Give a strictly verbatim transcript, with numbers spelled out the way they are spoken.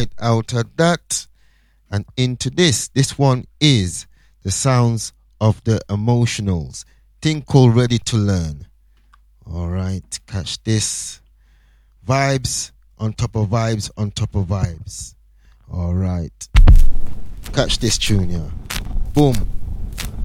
right out of that and into this. This one is the sounds of the emotionals. Thing called Ready to Learn. All right, catch this. Vibes on top of vibes on top of vibes. All right, catch this tune, yeah. Boom.